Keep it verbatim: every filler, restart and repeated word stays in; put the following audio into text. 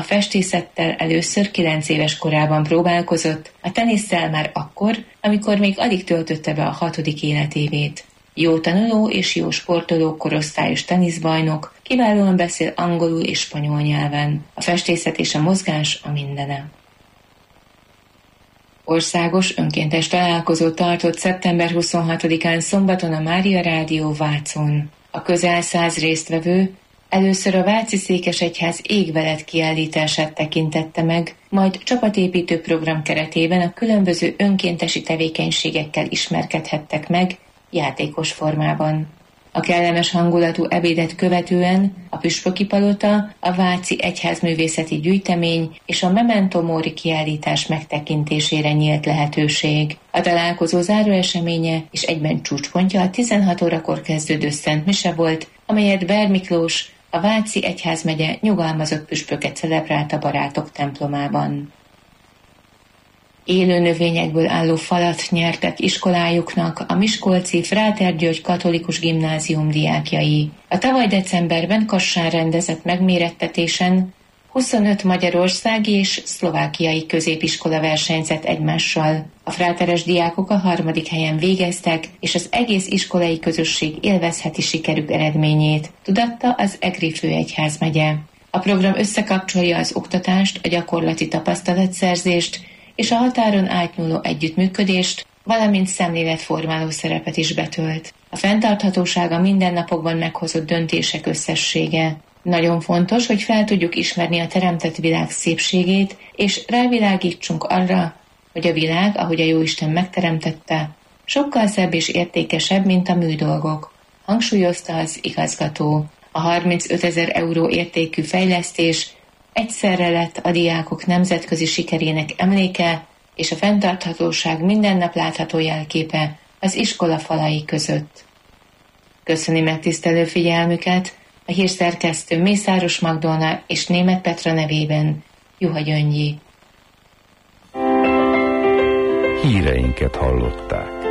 festészettel először kilenc éves korában próbálkozott, a tenisszel már akkor, amikor még alig töltötte be a hatodik életévét. Jó tanuló és jó sportoló korosztályos teniszbajnok, kiválóan beszél angolul és spanyol nyelven. A festészet és a mozgás a mindene. Országos önkéntes találkozót tartott szeptember huszonhatodikán szombaton a Mária Rádió Vácon. A közel száz résztvevő először a Váci Székesegyház Égvelet kiállítását tekintette meg, majd csapatépítő program keretében a különböző önkéntesi tevékenységekkel ismerkedhettek meg játékos formában. A kellemes hangulatú ebédet követően a Püspöki Palota, a Váci Egyházművészeti Gyűjtemény és a Memento Mori kiállítás megtekintésére nyílt lehetőség. A találkozó záró eseménye és egyben csúcspontja a tizenhat órakor kezdődő Szent Mise volt, amelyet Ber Miklós, a Váci Egyházmegye nyugalmazott püspöke celebrált a Barátok templomában. Élő növényekből álló falat nyertek iskolájuknak a miskolci Fráter György Katolikus Gimnázium diákjai. A tavaly decemberben Kassán rendezett megmérettetésen huszonöt magyarországi és szlovákiai középiskola versenyzett egymással. A fráteres diákok a harmadik helyen végeztek, és az egész iskolai közösség élvezheti sikerük eredményét, tudatta az Egri főegyházmegye. A program összekapcsolja az oktatást, a gyakorlati tapasztalatszerzést és a határon átnyúló együttműködést, valamint szemléletformáló szerepet is betölt. A fenntarthatóság a mindennapokban meghozott döntések összessége. Nagyon fontos, hogy fel tudjuk ismerni a teremtett világ szépségét, és rávilágítsunk arra, hogy a világ, ahogy a Jóisten megteremtette, sokkal szebb és értékesebb, mint a műdolgok, hangsúlyozta az igazgató. A harmincötezer euró értékű fejlesztés egyszerre lett a diákok nemzetközi sikerének emléke és a fenntarthatóság minden nap látható jelképe az iskola falai között. Köszöni megtisztelő figyelmüket a hírszerkesztő Mészáros Magdolna és Németh Petra nevében Juha Gyöngyi. Híreinket hallották.